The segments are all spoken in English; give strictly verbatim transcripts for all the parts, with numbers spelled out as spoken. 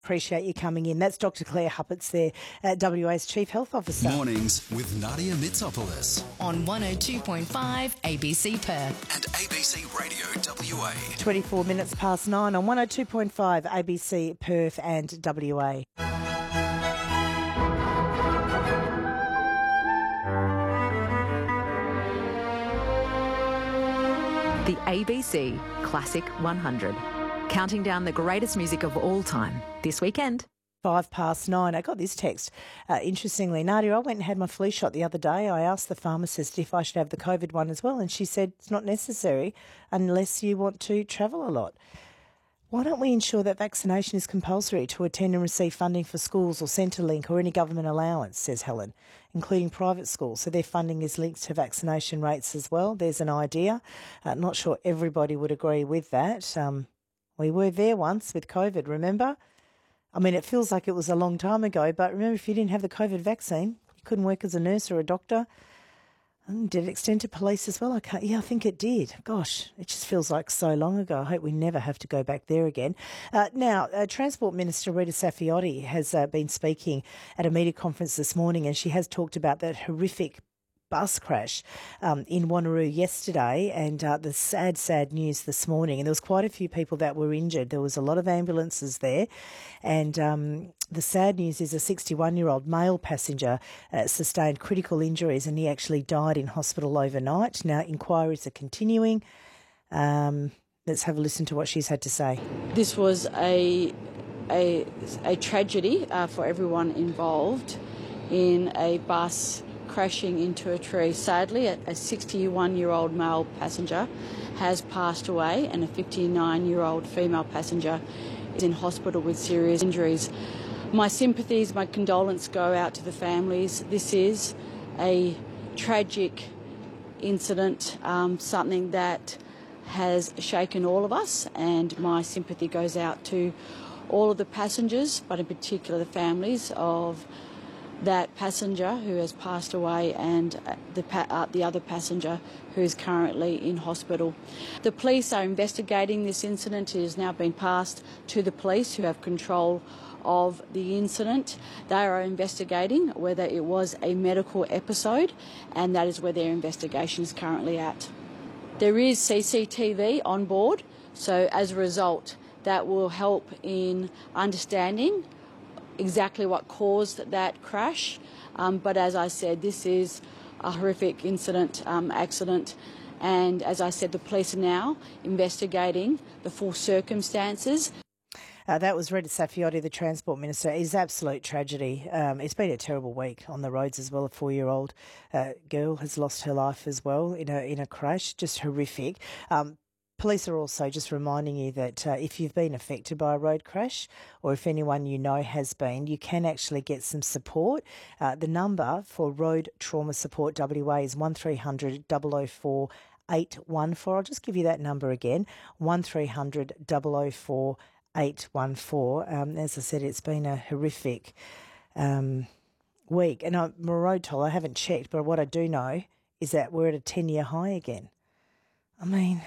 Appreciate you coming in. That's Doctor Claire Hupperts there, uh, W A's Chief Health Officer. Mornings with Nadia Mitsopoulos on one oh two point five A B C Perth and A B C Radio W A. twenty-four minutes past nine on one oh two point five A B C Perth and W A. The A B C Classic one hundred. Counting down the greatest music of all time this weekend. Five past nine. I got this text. Uh, interestingly, Nadia, I went and had my flu shot the other day. I asked the pharmacist if I should have the COVID one as well, and she said it's not necessary unless you want to travel a lot. Why don't we ensure that vaccination is compulsory to attend and receive funding for schools or Centrelink or any government allowance, says Helen, including private schools, so their funding is linked to vaccination rates as well. There's an idea. Uh, not sure everybody would agree with that. Um, we were there once with COVID, remember? I mean, it feels like it was a long time ago, but remember, if you didn't have the COVID vaccine, you couldn't work as a nurse or a doctor. And did it extend to police as well? I can't, yeah, I think it did. Gosh, it just feels like so long ago. I hope we never have to go back there again. Uh, now, uh, Transport Minister Rita Saffioti has uh, been speaking at a media conference this morning, and she has talked about that horrific bus crash um, in Wanneroo yesterday, and uh, the sad, sad news this morning. And there was quite a few people that were injured. There was a lot of ambulances there, and um, the sad news is a sixty-one-year-old male passenger uh, sustained critical injuries, and he actually died in hospital overnight. Now, inquiries are continuing. Um, let's have a listen to what she's had to say. This was a a, a tragedy uh, for everyone involved in a bus crashing into a tree. Sadly, a sixty-one-year-old male passenger has passed away, and a fifty-nine-year-old female passenger is in hospital with serious injuries. My sympathies, my condolences go out to the families. This is a tragic incident, um, something that has shaken all of us, and my sympathy goes out to all of the passengers, but in particular the families of that passenger who has passed away and the, pa- uh, the other passenger who is currently in hospital. The police are investigating this incident. It has now been passed to the police, who have control of the incident. They are investigating whether it was a medical episode, and that is where their investigation is currently at. There is C C T V on board, so as a result that will help in understanding exactly what caused that crash. Um, but as I said, this is a horrific incident, um, accident. And as I said, the police are now investigating the full circumstances. Uh, that was Rita Saffioti, the Transport Minister. It's absolute tragedy. Um, it's been a terrible week on the roads as well. A four-year-old uh, girl has lost her life as well in a, in a crash. Just horrific. Um, Police are also just reminding you that uh, if you've been affected by a road crash, or if anyone you know has been, you can actually get some support. Uh, the number for Road Trauma Support W A is one three hundred, double oh four, eight one four. I'll just give you that number again, one three hundred, double oh four, eight one four. Um, as I said, it's been a horrific um, week. And I'm a road toll, I haven't checked, but what I do know is that we're at a ten-year high again. I mean,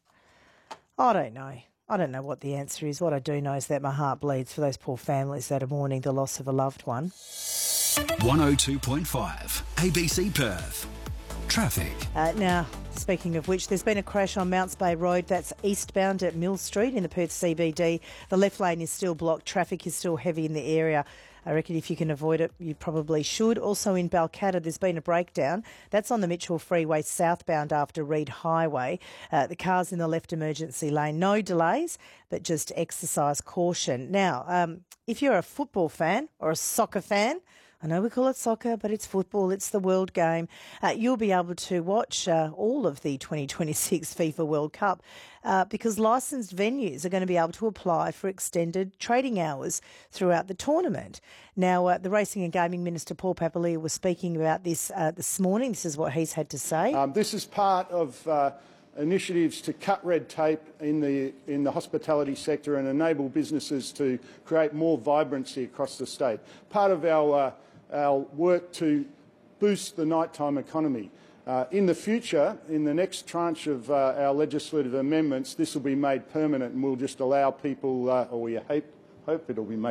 I don't know. I don't know what the answer is. What I do know is that my heart bleeds for those poor families that are mourning the loss of a loved one. one oh two point five A B C Perth. Traffic. Uh, now, speaking of which, there's been a crash on Mounts Bay Road. That's eastbound at Mill Street in the Perth C B D. The left lane is still blocked. Traffic is still heavy in the area. I reckon if you can avoid it, you probably should. Also in Balcatta, there's been a breakdown. That's on the Mitchell Freeway southbound after Reed Highway. Uh, the car's in the left emergency lane. No delays, but just exercise caution. Now, um, if you're a football fan or a soccer fan, I know we call it soccer, but it's football. It's the world game. Uh, you'll be able to watch uh, all of the twenty twenty-six FIFA World Cup uh, because licensed venues are going to be able to apply for extended trading hours throughout the tournament. Now, uh, the Racing and Gaming Minister, Paul Papalia, was speaking about this uh, this morning. This is what he's had to say. Um, this is part of uh, initiatives to cut red tape in the, in the hospitality sector and enable businesses to create more vibrancy across the state. Part of our uh, our work to boost the nighttime economy. Uh, in the future, in the next tranche of uh, our legislative amendments, this will be made permanent and we'll just allow people, uh, or we hope, hope it will be made